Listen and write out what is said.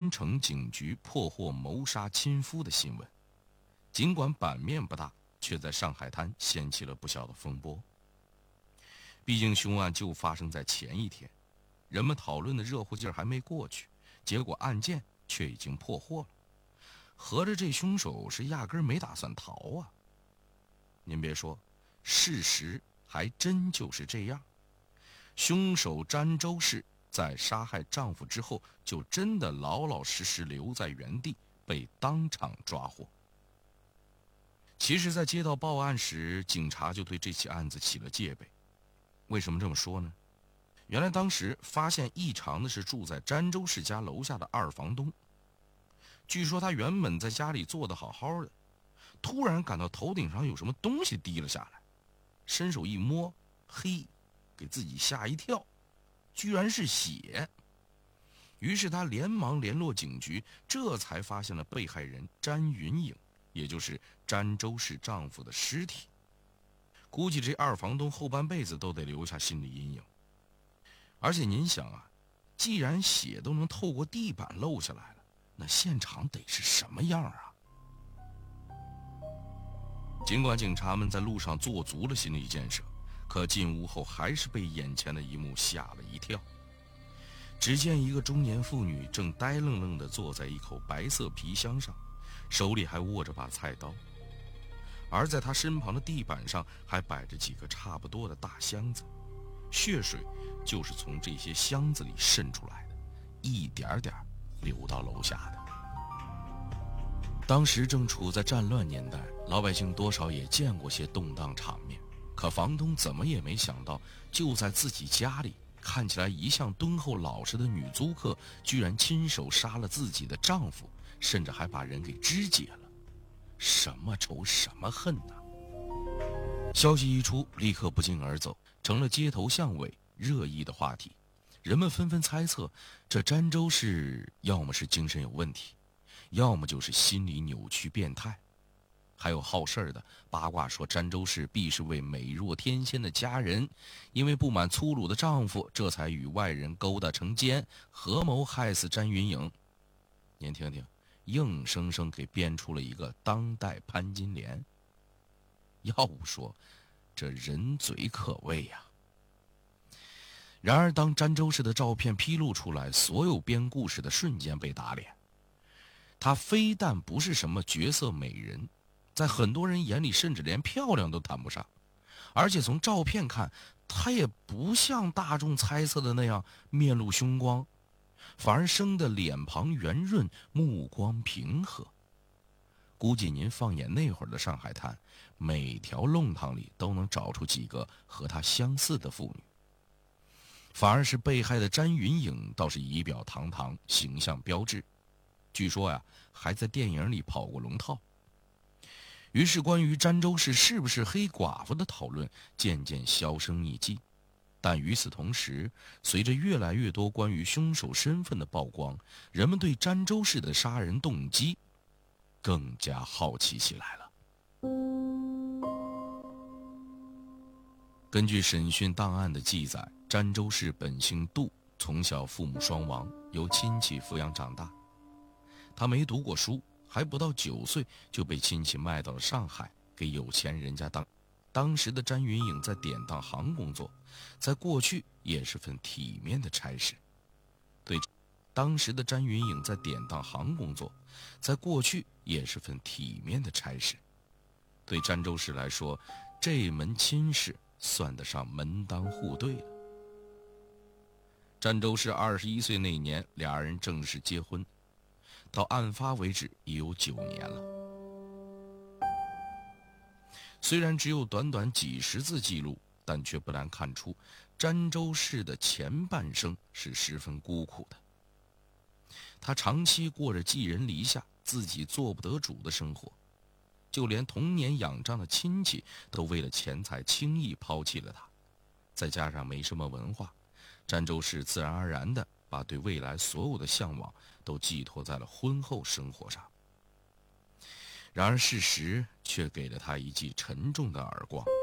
盐城警局破获谋杀亲夫的新闻，尽管版面不大，却在上海滩掀起了不小的风波。毕竟凶案就发生在前一天，人们讨论的热乎劲儿还没过去，结果案件却已经破获了。合着这凶手是压根儿没打算逃啊！您别说，事实还真就是这样。凶手詹周氏在杀害丈夫之后，就真的老老实实留在原地，被当场抓获。其实，在接到报案时，警察就对这起案子起了戒备。为什么这么说呢？原来当时发现异常的是住在詹周氏家楼下的二房东。据说他原本在家里坐得好好的，突然感到头顶上有什么东西滴了下来，伸手一摸，嘿，给自己吓一跳，居然是血。于是他连忙联络警局，这才发现了被害人詹云颖，也就是詹周氏丈夫的尸体。估计这二房东后半辈子都得留下心理阴影。而且您想啊，既然血都能透过地板漏下来了，那现场得是什么样啊？尽管警察们在路上做足了心理建设，可进屋后还是被眼前的一幕吓了一跳。只见一个中年妇女正呆愣愣地坐在一口白色皮箱上，手里还握着把菜刀，而在她身旁的地板上还摆着几个差不多的大箱子，血水就是从这些箱子里渗出来的，一点点流到楼下的。当时正处在战乱年代，老百姓多少也见过些动荡场面，可房东怎么也没想到，就在自己家里，看起来一向敦厚老实的女租客居然亲手杀了自己的丈夫，甚至还把人给肢解了。什么仇什么恨啊！消息一出，立刻不胫而走，成了街头巷尾热议的话题。人们纷纷猜测，这詹周氏要么是精神有问题，要么就是心理扭曲变态。还有好事的八卦说，詹周氏必是位美若天仙的佳人，因为不满粗鲁的丈夫，这才与外人勾搭成奸，合谋害死詹云颖。您听听，硬生生给编出了一个当代潘金莲。要不说，这人嘴可畏呀。然而，当詹周氏的照片披露出来，所有编故事的瞬间被打脸。她非但不是什么绝色美人，在很多人眼里甚至连漂亮都谈不上，而且从照片看，她也不像大众猜测的那样面露凶光，反而生得脸庞圆润，目光平和。估计您放眼那会儿的上海滩，每条弄堂里都能找出几个和她相似的妇女。反而是被害的詹云颖倒是仪表堂堂，形象标致，据说呀，还在电影里跑过龙套。于是关于詹周氏是不是黑寡妇的讨论渐渐销声匿迹。但与此同时，随着越来越多关于凶手身份的曝光，人们对詹周氏的杀人动机更加好奇起来了。根据审讯档案的记载，詹周氏本姓杜，从小父母双亡，由亲戚抚养长大。他没读过书，还不到9岁就被亲戚卖到了上海，给有钱人家当时的詹云颖在典当行工作，在过去也是份体面的差事。当时的詹云颖在典当行工作，在过去也是份体面的差事。对詹周氏来说，这门亲事算得上门当户对了。詹周氏21岁那年，俩人正式结婚，到案发为止已有9年了。虽然只有短短几十字记录，但却不难看出，詹周氏的前半生是十分孤苦的。他长期过着寄人篱下、自己做不得主的生活，就连童年仰仗的亲戚都为了钱财轻易抛弃了他。再加上没什么文化，詹周氏自然而然地把对未来所有的向往都寄托在了婚后生活上。然而事实却给了他一记沉重的耳光。